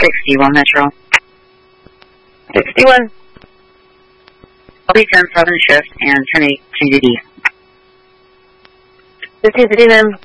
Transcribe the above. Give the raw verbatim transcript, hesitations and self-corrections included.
sixty-one Metro. sixty-one. L B ten Southern Shift and ten eight T D D. fifteen fifty-nine.